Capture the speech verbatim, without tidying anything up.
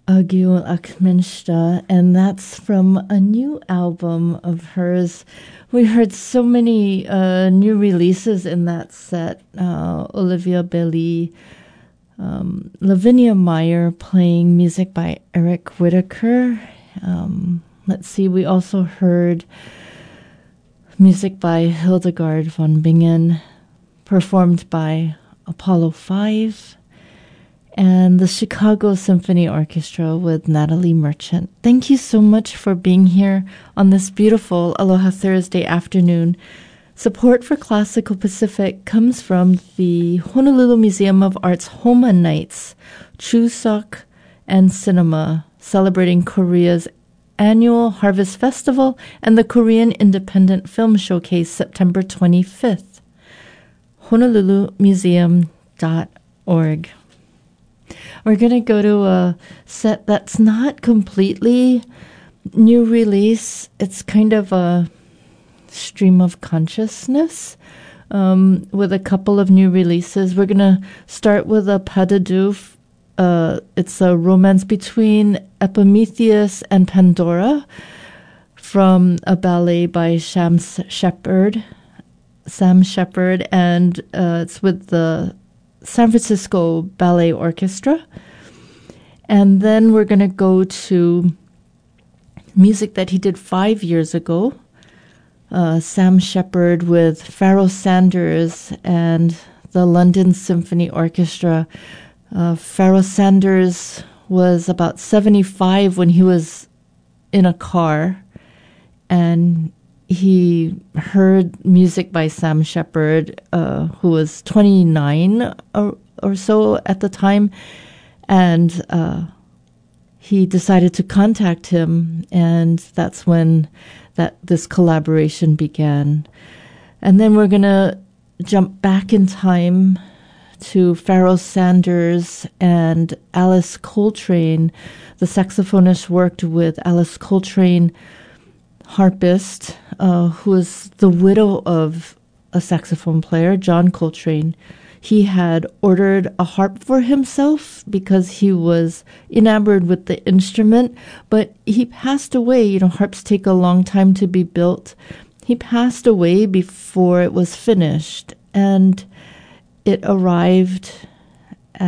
Agiul Akminsta, and that's from a new album of hers. We heard so many uh, new releases in that set. Uh, Olivia Bailey, um, Lavinia Meyer playing music by Eric Whitacre. Um, let's see, we also heard music by Hildegard von Bingen, performed by Apollo five. And the Chicago Symphony Orchestra with Natalie Merchant. Thank you so much for being here on this beautiful Aloha Thursday afternoon. Support for Classical Pacific comes from the Honolulu Museum of Art's Homa Nights, Chuseok and Cinema, celebrating Korea's annual Harvest Festival and the Korean Independent Film Showcase September twenty-fifth. honolulu museum dot org. We're going to go to a set that's not completely new release. It's kind of a stream of consciousness um, with a couple of new releases. We're going to start with a pas de deux. Uh, it's a romance between Epimetheus and Pandora from a ballet by Sam Shepard. Sam Shepard, and uh, it's with the San Francisco Ballet Orchestra. And then we're going to go to music that he did five years ago. Uh, Sam Shepard with Pharoah Sanders and the London Symphony Orchestra. Uh, Pharoah Sanders was about seventy-five when he was in a car, and he heard music by Sam Shepard, uh, who was twenty-nine or, or so at the time, and uh, he decided to contact him, and that's when that this collaboration began. And then we're going to jump back in time to Pharoah Sanders and Alice Coltrane. The saxophonist worked with Alice Coltrane, harpist, uh, who was the widow of a saxophone player, John Coltrane. He had ordered a harp for himself because he was enamored with the instrument, but he passed away. You know, harps take a long time to be built. He passed away before it was finished, and it arrived